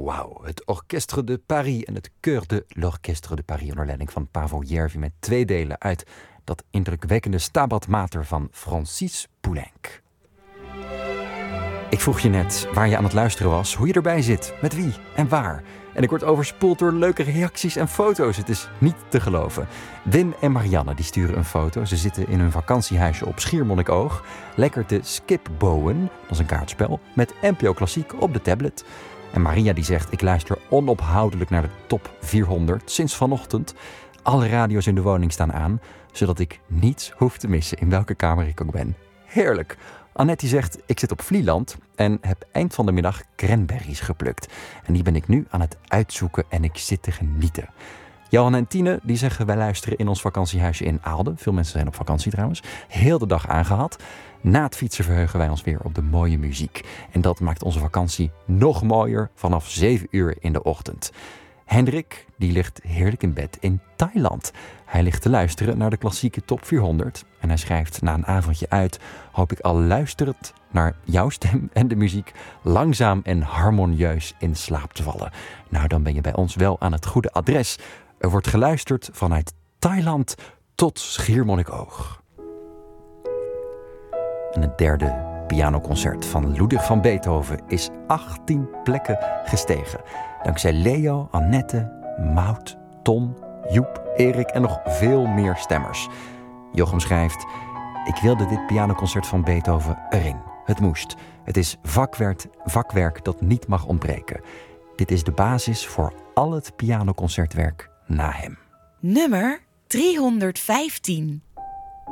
Wauw, het Orchestre de Paris en het Chœur de l'Orchestre de Paris onder leiding van Pavel Järvi met 2 delen uit dat indrukwekkende Stabat Mater van Francis Poulenc. Ik vroeg je net waar je aan het luisteren was, hoe je erbij zit, met wie en waar. En ik word overspoeld door leuke reacties en foto's. Het is niet te geloven. Wim en Marianne die sturen een foto. Ze zitten in hun vakantiehuisje op Schiermonnikoog. Lekker te skipbowen, dat is een kaartspel, met NPO Klassiek op de tablet. En Maria die zegt, ik luister onophoudelijk naar de top 400 sinds vanochtend. Alle radio's in de woning staan aan, zodat ik niets hoef te missen in welke kamer ik ook ben. Heerlijk. Annette die zegt, ik zit op Vlieland en heb eind van de middag cranberries geplukt. En die ben ik nu aan het uitzoeken en ik zit te genieten. Johan en Tine die zeggen, wij luisteren in ons vakantiehuisje in Aalden. Veel mensen zijn op vakantie trouwens. Heel de dag aangehad. Na het fietsen verheugen wij ons weer op de mooie muziek. En dat maakt onze vakantie nog mooier vanaf 7 uur in de ochtend. Hendrik die ligt heerlijk in bed in Thailand. Hij ligt te luisteren naar de klassieke top 400. En hij schrijft, na een avondje uit hoop ik al luisterend naar jouw stem en de muziek langzaam en harmonieus in slaap te vallen. Nou, dan ben je bij ons wel aan het goede adres. Er wordt geluisterd vanuit Thailand tot Schiermonnikoog. En het derde pianoconcert van Ludwig van Beethoven is 18 plekken gestegen. Dankzij Leo, Annette, Maud, Ton, Joep, Erik en nog veel meer stemmers. Jochem schrijft, ik wilde dit pianoconcert van Beethoven erin. Het moest. Het is vakwerk dat niet mag ontbreken. Dit is de basis voor al het pianoconcertwerk na hem. Nummer 315.